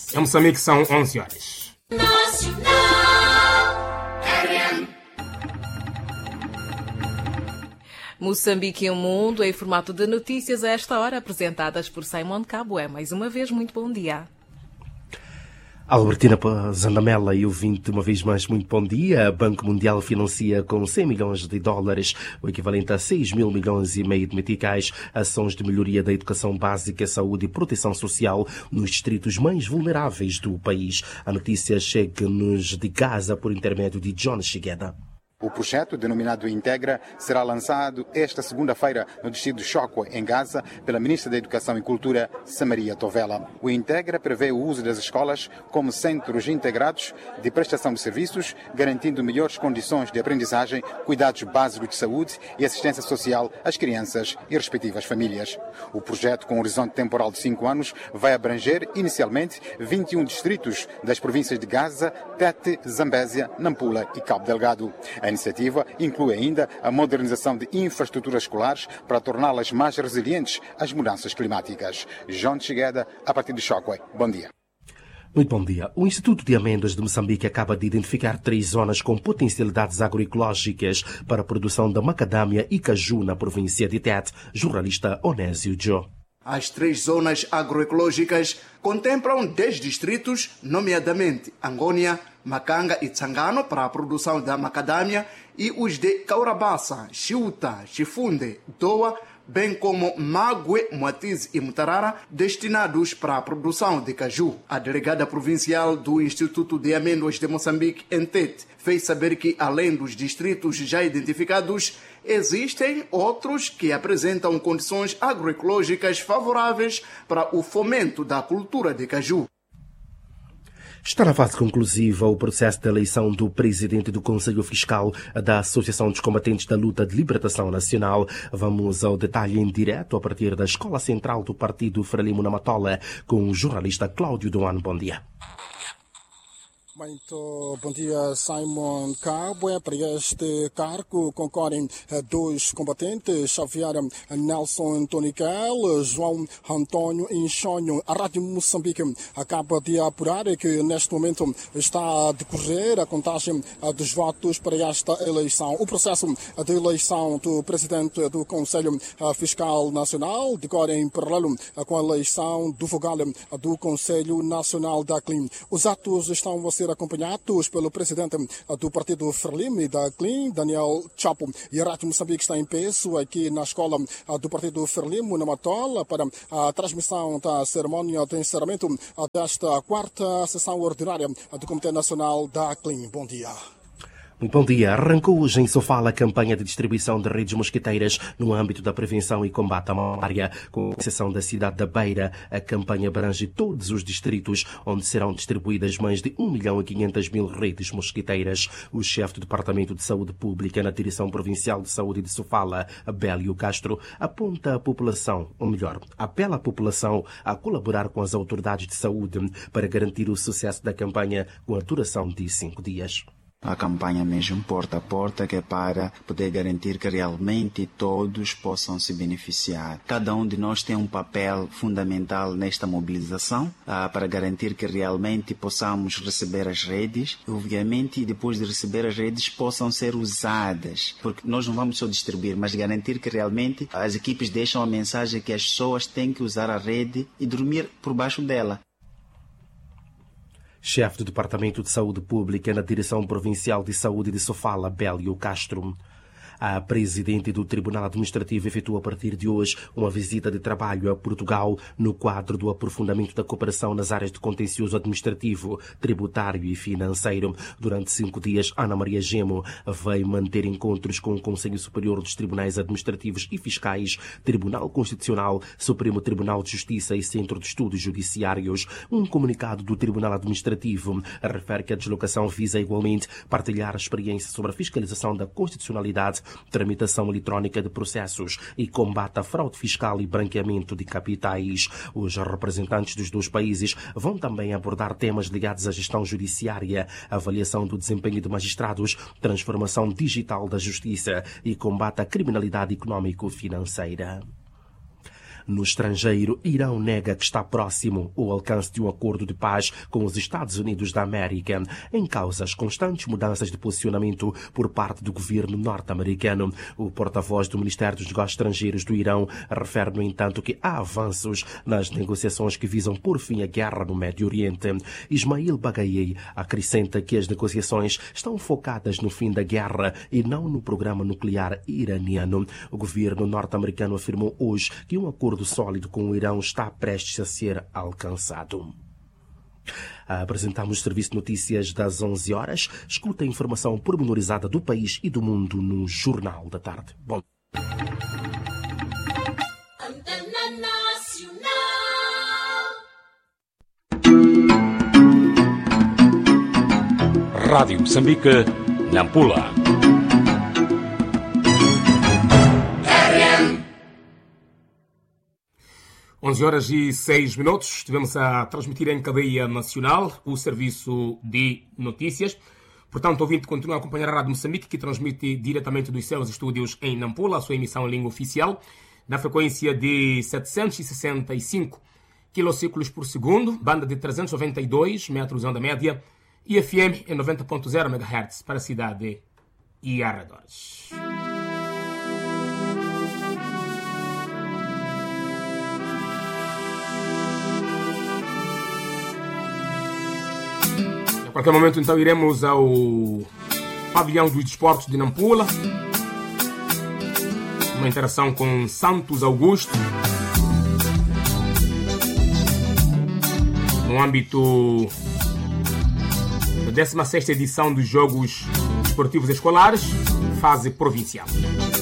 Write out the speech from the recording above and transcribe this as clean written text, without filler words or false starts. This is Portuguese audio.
Em Moçambique são 11 horas. Moçambique e o Mundo em formato de notícias a esta hora, apresentadas por Simon Caboé. Mais uma vez, muito bom dia. Albertina Zandamela e ouvinte, uma vez mais, muito bom dia. Banco Mundial financia com 100 milhões de dólares, o equivalente a 6 mil milhões e meio de meticais, ações de melhoria da educação básica, saúde e proteção social nos distritos mais vulneráveis do país. A notícia chega-nos de Gaza por intermédio de John Shigeda. O projeto, denominado Integra, será lançado esta segunda-feira no distrito de Chokwe, em Gaza, pela Ministra da Educação e Cultura, Samaria Tovela. O Integra prevê o uso das escolas como centros integrados de prestação de serviços, garantindo melhores condições de aprendizagem, cuidados básicos de saúde e assistência social às crianças e respectivas famílias. O projeto, com um horizonte temporal de 5 anos, vai abranger, inicialmente, 21 distritos das províncias de Gaza, Tete, Zambésia, Nampula e Cabo Delgado. A iniciativa inclui ainda a modernização de infraestruturas escolares para torná-las mais resilientes às mudanças climáticas. João Chigueda, a partir de Chokwe. Bom dia. Muito bom dia. O Instituto de Amêndoas de Moçambique acaba de identificar 3 zonas com potencialidades agroecológicas para a produção da macadâmia e caju na província de Tete. Jornalista Onésio Joe. As 3 zonas agroecológicas contemplam 10 distritos, nomeadamente Angônia, Macanga e Tsangano para a produção da macadâmia e os de Caurabassa, Chiuta, Chifunde, Doa, bem como Mague, Moatize e Mutarara, destinados para a produção de caju. A delegada provincial do Instituto de Amêndoas de Moçambique, em Tete, fez saber que, além dos distritos já identificados, existem outros que apresentam condições agroecológicas favoráveis para o fomento da cultura de caju. Está na fase conclusiva o processo de eleição do presidente do Conselho Fiscal da Associação dos Combatentes da Luta de Libertação Nacional. Vamos ao detalhe em direto a partir da Escola Central do Partido Frelimo na Matola com o jornalista Cláudio Doan. Bom dia. Muito bom dia, Simon Cabo. Para este cargo concorrem 2 combatentes, Xavier Nelson Toniquel, João Antônio Inchonho. A Rádio Moçambique acaba de apurar que neste momento está a decorrer a contagem dos votos para esta eleição. O processo de eleição do presidente do Conselho Fiscal Nacional decorre em paralelo com a eleição do vogal do Conselho Nacional da CLIN. Os atos estão a ser acompanhados pelo presidente do partido Frelimo e da CLIN, Daniel Chapo. E a Rádio Moçambique está em peso aqui na escola do partido Frelimo, na Matola, para a transmissão da cerimónia de encerramento desta 4ª sessão ordinária do Comitê Nacional da CLIN. Bom dia. Muito bom dia. Arrancou hoje em Sofala a campanha de distribuição de redes mosquiteiras no âmbito da prevenção e combate à malária. Com exceção da cidade da Beira, a campanha abrange todos os distritos, onde serão distribuídas mais de 1.500.000 redes mosquiteiras. O chefe do Departamento de Saúde Pública na Direção Provincial de Saúde de Sofala, Abélio Castro, aponta a população, ou melhor, apela à população a colaborar com as autoridades de saúde para garantir o sucesso da campanha com a duração de 5 dias. A campanha mesmo porta a porta, que é para poder garantir que realmente todos possam se beneficiar. Cada um de nós tem um papel fundamental nesta mobilização, para garantir que realmente possamos receber as redes e, obviamente, depois de receber as redes, possam ser usadas. Porque nós não vamos só distribuir, mas garantir que realmente as equipes deixam a mensagem que as pessoas têm que usar a rede e dormir por baixo dela. Chefe do Departamento de Saúde Pública na Direção Provincial de Saúde de Sofala, Bélio Castro. A presidente do Tribunal Administrativo efetua a partir de hoje uma visita de trabalho a Portugal no quadro do aprofundamento da cooperação nas áreas de contencioso administrativo, tributário e financeiro. Durante 5 dias, Ana Maria Gemo vai manter encontros com o Conselho Superior dos Tribunais Administrativos e Fiscais, Tribunal Constitucional, Supremo Tribunal de Justiça e Centro de Estudos Judiciários. Um comunicado do Tribunal Administrativo refere que a deslocação visa igualmente partilhar a experiência sobre a fiscalização da constitucionalidade, tramitação eletrónica de processos e combate à fraude fiscal e branqueamento de capitais. Os representantes dos 2 países vão também abordar temas ligados à gestão judiciária, avaliação do desempenho de magistrados, transformação digital da justiça e combate à criminalidade económico-financeira. No estrangeiro, Irão nega que está próximo o alcance de um acordo de paz com os Estados Unidos da América, em causa as constantes mudanças de posicionamento por parte do governo norte-americano. O porta-voz do Ministério dos Negócios Estrangeiros do Irão refere, no entanto, que há avanços nas negociações que visam por fim a guerra no Médio Oriente. Ismail Baghaei acrescenta que as negociações estão focadas no fim da guerra e não no programa nuclear iraniano. O governo norte-americano afirmou hoje que um acordo sólido com o Irão está prestes a ser alcançado. Apresentamos o Serviço de Notícias das 11 horas. Escuta a informação pormenorizada do país e do mundo no Jornal da Tarde. Bom. Rádio Moçambique, Nampula. RM. 11h06. Estivemos a transmitir em cadeia nacional o Serviço de Notícias. Portanto, o ouvinte continua a acompanhar a Rádio Moçambique, que transmite diretamente dos seus estúdios em Nampula, a sua emissão em língua oficial, na frequência de 765 kciclos por segundo, banda de 392 metros de onda média, e FM em 90.0 MHz para a cidade e arredores. A qualquer momento, então, iremos ao pavilhão dos desportos de Nampula, uma interação com Santos Augusto, no âmbito da 16ª edição dos Jogos Esportivos Escolares, fase provincial.